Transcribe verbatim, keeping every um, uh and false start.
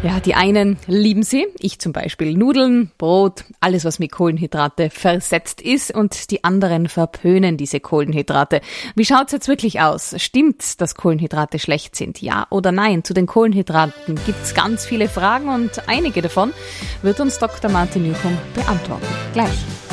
Ja, die einen lieben sie, ich zum Beispiel Nudeln, Brot, alles was mit Kohlenhydrate versetzt ist, und die anderen verpönen diese Kohlenhydrate. Wie schaut's jetzt wirklich aus? Stimmt's, dass Kohlenhydrate schlecht sind? Ja oder nein? Zu den Kohlenhydraten gibt's ganz viele Fragen und einige davon wird uns Doktor Martin Newcomb beantworten. Gleich.